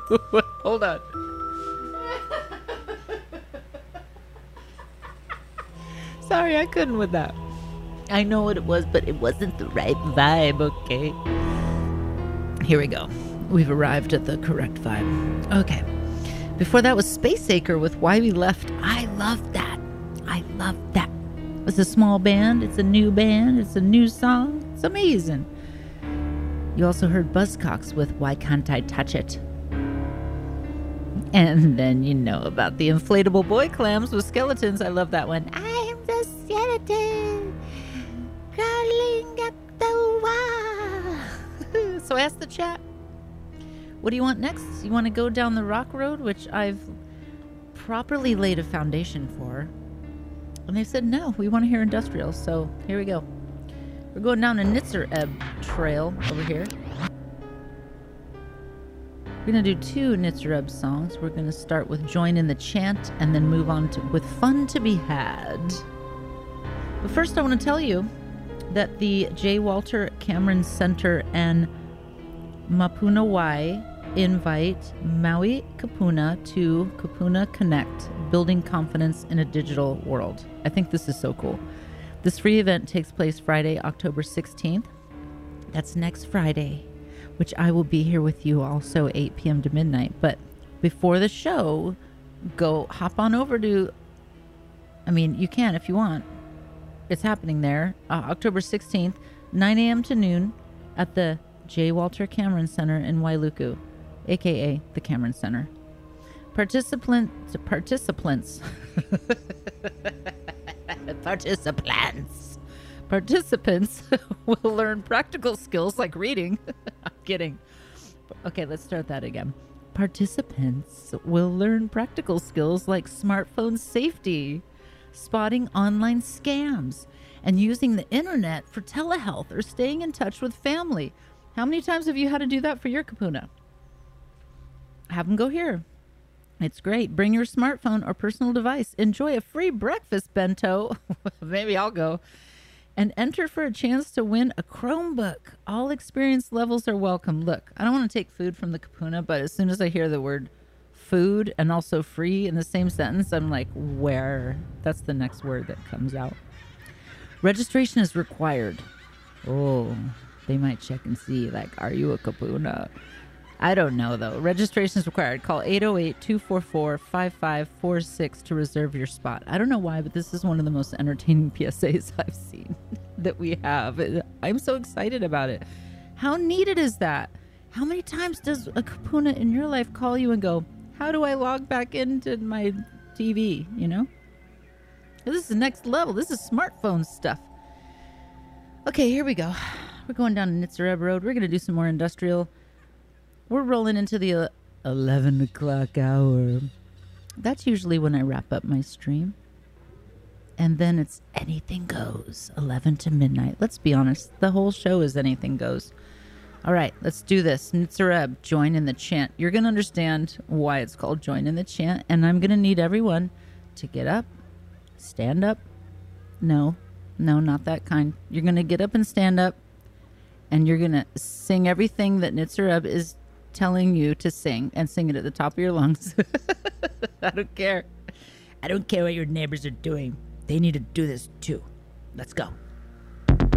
Hold on. Sorry, I couldn't with that. I know what it was, but it wasn't the right vibe, okay? Here we go. We've arrived at the correct vibe. Okay. Before that was Space Acre with Why We Left. I love that. I love that. It's a small band. It's a new band. It's a new song. It's amazing. You also heard Buzzcocks with Why Can't I Touch It? And then you know about the Inflatable Boy Clams with Skeletons. I love that one. I am the skeleton crawling up the wall. So ask the chat. What do you want next? You want to go down the rock road, which I've properly laid a foundation for. And they said, no, we want to hear industrial. So here we go. We're going down a Nitzer Ebb trail over here. We're going to do 2 Nitzer Ebb songs. We're going to start with Join in the Chant and then move on to with Fun to be Had. But first I want to tell you that the J. Walter Cameron Center and Mapuna Y invite Maui Kapuna to Kapuna Connect, Building Confidence in a Digital World. I think this is so cool. This free event takes place Friday, October 16th. That's next Friday, which I will be here with you also 8 p.m. to midnight. But before the show, go hop on over to, you can if you want. It's happening there, October 16th, 9 a.m. to noon at the J. Walter Cameron Center in Wailuku, a.k.a. the Cameron Center. Participants will learn practical skills like reading. I'm kidding. Okay, let's start that again. Participants will learn practical skills like smartphone safety, spotting online scams, and using the internet for telehealth or staying in touch with family. How many times have you had to do that for your kapuna? Have them go here. It's great. Bring your smartphone or personal device. Enjoy a free breakfast bento. Maybe I'll go. And enter for a chance to win a Chromebook. All experience levels are welcome. Look, I don't want to take food from the kapuna, but as soon as I hear the word food and also free in the same sentence, I'm like, where? That's the next word that comes out. Registration is required. Oh, they might check and see, like, are you a kapuna? I don't know, though. Registration is required. Call 808-244-5546 to reserve your spot. I don't know why, but this is one of the most entertaining PSAs I've seen that we have. I'm so excited about it. How needed is that? How many times does a kapuna in your life call you and go, how do I log back into my TV, you know? This is next level. This is smartphone stuff. Okay, here we go. We're going down Nitzer Ebb Road. We're going to do some more industrial. We're rolling into the 11 o'clock hour. That's usually when I wrap up my stream. And then it's anything goes, 11 to midnight. Let's be honest, the whole show is anything goes. All right, let's do this. Nitzer Ebb, join in the chant. You're going to understand why it's called Join in the Chant. And I'm going to need everyone to get up, stand up. No, not that kind. You're going to get up and stand up. And you're going to sing everything that Nitzer Ebb is telling you to sing, and sing it at the top of your lungs. I don't care. I don't care what your neighbors are doing. They need to do this too. Let's go.